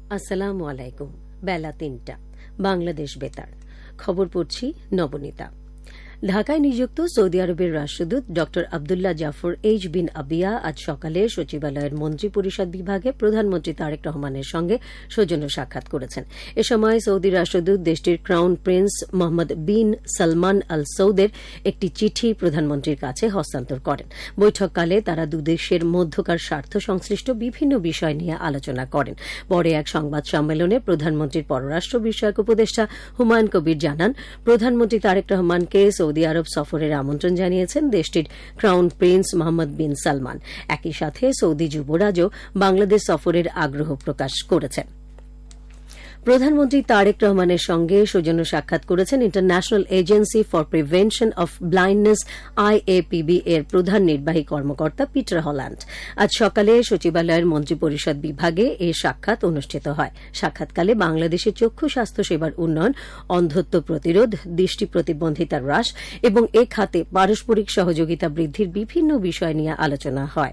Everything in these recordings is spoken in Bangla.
আসসালামু আলাইকুম। বেলা ৩টা, বাংলাদেশ বেতার খবর পড়ছি নবনীতা। ঢাকায় নিযুক্ত সৌদি আরবের রাষ্ট্রদূত ড আবদুল্লাহ জাফর এইচ বিন আবিয়া আজ সকালে সচিবালয়ের মন্ত্রী পরিষদ বিভাগে প্রধানমন্ত্রী তারেক রহমানের সঙ্গে সৌজন্য সাক্ষাৎ করেছেন। এ সময় সৌদি রাষ্ট্রদূত দেশটির ক্রাউন প্রিন্স মোহাম্মদ বিন সালমান আল সৌদের একটি চিঠি প্রধানমন্ত্রীর কাছে হস্তান্তর করেন। বৈঠককালে তারা দুদেশের মধ্যকার স্বার্থ সংশ্লিষ্ট বিভিন্ন বিষয় নিয়ে আলোচনা করেন। পরে এক সংবাদ সম্মেলনে প্রধানমন্ত্রীর পররাষ্ট্র বিষয়ক উপদেষ্টা হুমায়ুন কবির জানান, প্রধানমন্ত্রী তারেক রহমানকে সৌদি আরব সফরের আমন্ত্রণ জানিয়েছেন দেশটির ক্রাউন প্রিন্স মোহাম্মদ বিন সালমান। একই সাথে সৌদি যুবরাজও বাংলাদেশ সফরের আগ্রহ প্রকাশ করেছেন। প্রধানমন্ত্রী তারেক রহমানের সঙ্গে সৌজন্য সাক্ষাৎ করেছেন international agency for prevention of blindness IAPB এর প্রধান নির্বাহী কর্মকর্তা পিটার হল্যান্ড। আজ সকালে সচিবালয়ের মন্ত্রিপরিষদ বিভাগে এ সাক্ষাৎ অনুষ্ঠিত হয়। সাক্ষাৎকালে বাংলাদেশের চক্ষু স্বাস্থ্য সেবার উন্নয়ন, অন্ধত্ব প্রতিরোধ, দৃষ্টি প্রতিবন্ধিতা হ্রাস এবং এ খাতে পারস্পরিক সহযোগিতা বৃদ্ধির বিভিন্ন বিষয় নিয়ে আলোচনা হয়।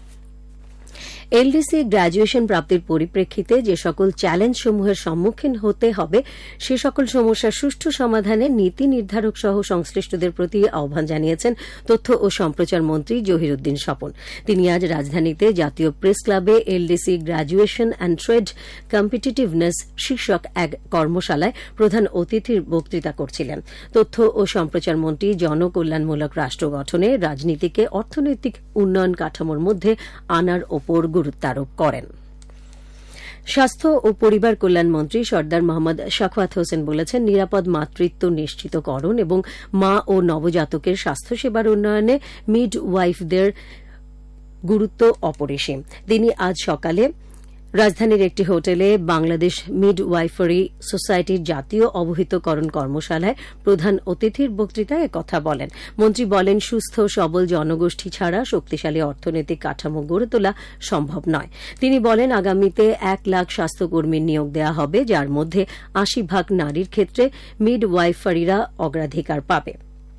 এলডিসি গ্র্যাজুয়েশন প্রাপ্তির পরিপ্রেক্ষিতে যে সকল চ্যালেঞ্জসমূহের সম্মুখীন হতে হবে সে সকল সমস্যার সুষ্ঠু সমাধানে নীতি নির্ধারক সহ সংশ্লিষ্টদের প্রতি আহ্বান জানিয়েছেন তথ্য ও সম্প্রচার মন্ত্রী জহিরুদ্দিন স্বপন। তিনি আজ রাজধানীতে জাতীয় প্রেস ক্লাবে LDC graduation and trade competitiveness শীর্ষক এক কর্মশালায় প্রধান অতিথির বক্তৃতা করছিলেন। তথ্য ও সম্প্রচার মন্ত্রী জনকল্যাণমূলক রাষ্ট্র গঠনে রাজনীতিকে অর্থনৈতিক উন্নয়ন কাঠামোর মধ্যে আনার ওপর গুরুত্বারোপ করেন। স্বাস্থ্য ও পরিবার কল্যাণ মন্ত্রী সর্দার মোহাম্মদ শাখাওয়াত হোসেন বলেছেন, নিরাপদ মাতৃত্ব নিশ্চিতকরণ এবং মা ও নবজাতকের স্বাস্থ্যসেবার উন্নয়নে মিড ওয়াইফদের গুরুত্ব অপরিসীম। তিনি আজ সকালে রাজধানীর একটি হোটেলে বাংলাদেশ মিড ওয়াইফারি সোসাইটির জাতীয় অবহিতকরণ কর্মশালায় প্রধান অতিথির বক্তৃতায় একথা বলেন। মন্ত্রী বলেন, সুস্থ সবল জনগোষ্ঠী ছাড়া শক্তিশালী অর্থনৈতিক কাঠামো গড়ে তোলা সম্ভব নয়। তিনি বলেন, আগামীতে 1 লাখ স্বাস্থ্যকর্মীর নিয়োগ দেওয়া হবে, যার মধ্যে 80% নারীর ক্ষেত্রে মিড ওয়াইফারিরা অগ্রাধিকার পাবে।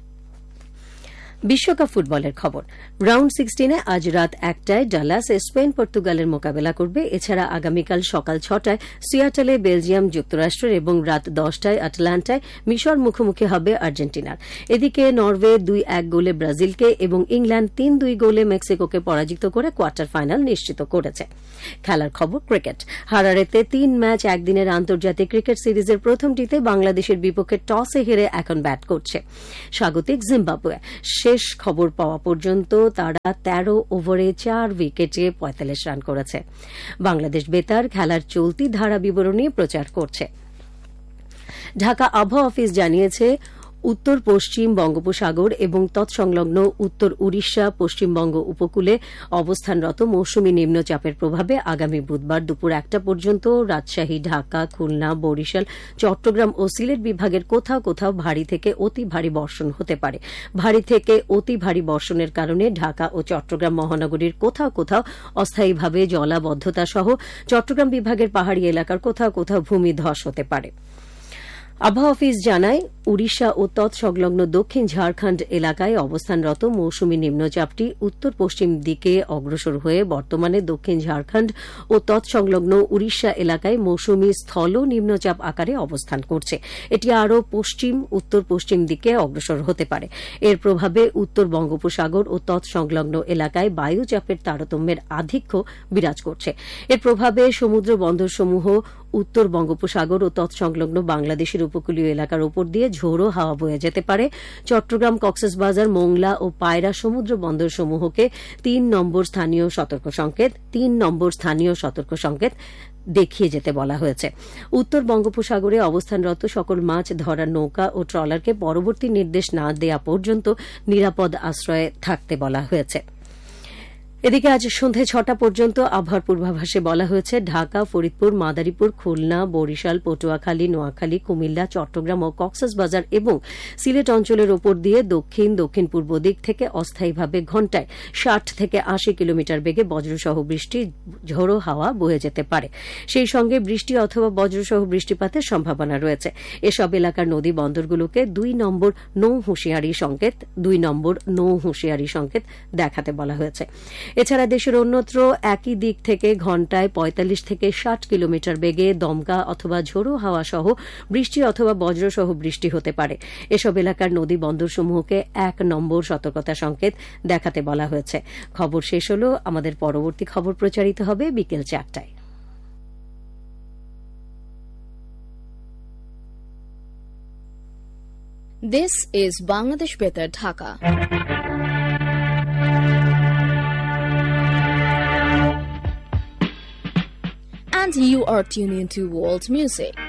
বিশ্বকাপ ফুটবলের খবর। রাউন্ড 16-এ আজ রাত 1টায় ডালাসে স্পেন পর্তুগালের মোকাবেলা করবে। এছাড়া আগামীকাল সকাল 6টায় সিয়াটলে বেলজিয়াম যুক্তরাষ্ট্রের এবং রাত 10টায় আটলান্টায় মিশর মুখোমুখি হবে আর্জেন্টিনার। এদিকে নরওয়ে 2-1 গোলে ব্রাজিলকে এবং ইংল্যান্ড 3-2 গোলে মেক্সিকোকে পরাজিত করে কোয়ার্টার ফাইনাল নিশ্চিত করেছে। খেলার খবর। ক্রিকেট। হারারেতে 3 ম্যাচ একদিনের আন্তর্জাতিক ক্রিকেট সিরিজের প্রথমটিতে বাংলাদেশের বিপক্ষে টসে হেরে এখন ব্যাট করছে স্বাগতিক জিম্বাবুয়ে। শেষ খবর পাওয়া পর্যন্ত তারা 13 ওভারে 4 উইকেটে 45 রান করেছে। বাংলাদেশ বেতার খেলার চলতি ধারা বিবরণী প্রচার করছে। ঢাকা আবহাওয়া অফিস জানিয়েছে, উত্তর পশ্চিম বঙ্গোপসাগর এবং তৎসংলগ্ন উত্তর উড়িষ্যা পশ্চিমবঙ্গ উপকূলে অবস্থানরত মৌসুমী নিম্নচাপের প্রভাবে আগামী বুধবার দুপুর 1টা পর্যন্ত রাজশাহী, ঢাকা, খুলনা, বরিশাল, চট্টগ্রাম ও সিলেট বিভাগের কোথাও কোথাও ভারী থেকে অতি ভারী বর্ষণ হতে পারে। ভারী থেকে অতি ভারী বর্ষণের কারণে ঢাকা ও চট্টগ্রাম মহানগরীর কোথাও কোথাও অস্থায়ীভাবে জলাবদ্ধতা সহ চট্টগ্রাম বিভাগের পাহাড়ি এলাকার কোথাও কোথাও ভূমিধস হতে পারে। আবহাওয়া অফিস জানায়, উড়িষ্যা ও তৎসংলগ্ন দক্ষিণ ঝাড়খণ্ড এলাকায় অবস্থানরত মৌসুমী নিম্নচাপটি উত্তর পশ্চিম দিকে অগ্রসর হয়ে বর্তমানে দক্ষিণ ঝাড়খণ্ড ও তৎসংলগ্ন উড়িষ্যা এলাকায় মৌসুমী স্থল নিম্নচাপ আকারে অবস্থান করছে। এটি আরও পশ্চিম উত্তর পশ্চিম দিকে অগ্রসর হতে পারে। এর প্রভাবে উত্তর বঙ্গোপসাগর ও তৎসংলগ্ন এলাকায় বায়ুচাপের তারতম্যের আধিক্য বিরাজ করছে। এর প্রভাবে সমুদ্র বন্দরসমূহ উত্তর বঙ্গোপসাগর ও তৎসংলগ্ন বাংলাদেশের উপকূলীয় এলাকার উপর দিয়ে ঝোড়ো হাওয়া বয়ে যেতে পারে। চট্টগ্রাম, কক্সবাজার, মোংলা ও পায়রা সমুদ্র বন্দরসমূহকে 3 নম্বর স্থানীয় সতর্ক সংকেত দেখিয়ে যেতে বলা হয়েছে। উত্তর বঙ্গোপসাগরে অবস্থানরত সকল মাছ ধরার নৌকা ও ট্রলারকে পরবর্তী নির্দেশ না দেওয়া পর্যন্ত নিরাপদ আশ্রয়ে থাকতে বলা হয়েছে। এদিকে আজ সন্ধে 6টা পর্যন্ত আবহাওয়ার পূর্বাভাসে বলা হয়েছে, ঢাকা, ফরিদপুর, মাদারীপুর, খুলনা, বরিশাল, পটুয়াখালী, নোয়াখালী, কুমিল্লা, চট্টগ্রাম ও কক্সবাজার এবং সিলেট অঞ্চলের ওপর দিয়ে দক্ষিণ দক্ষিণ পূর্ব দিক থেকে অস্থায়ীভাবে ঘণ্টায় 60 থেকে 80 কিলোমিটার বেগে বজ্রসহ বৃষ্টি, ঝোড়ো হাওয়া বয়ে যেতে পারে। সেই সঙ্গে বৃষ্টি অথবা বজ্রসহ বৃষ্টিপাতের সম্ভাবনা রয়েছে। এসব এলাকার নদী বন্দরগুলোকে 2 নম্বর নৌ হুঁশিয়ারি সংকেত দেখাতে বলা হয়েছে। এছাড়া দেশের অন্যত্র একই দিক থেকে ঘণ্টায় ৪৫ থেকে ৬০ কিলোমিটার বেগে দমকা অথবা ঝোড়ো হাওয়া সহ বৃষ্টি অথবা বজ্রসহ বৃষ্টি হতে পারে। এসব এলাকার নদী বন্দরসমূহকে ১ নম্বর সতর্কতা সংকেত দেখাতে বলা হয়েছে। খবর শেষ হল। আমাদের পরবর্তী খবর প্রচারিত হবে বিকেল ৪টায়। This is Bangladesh Betar, Dhaka. And you are tuned into world music.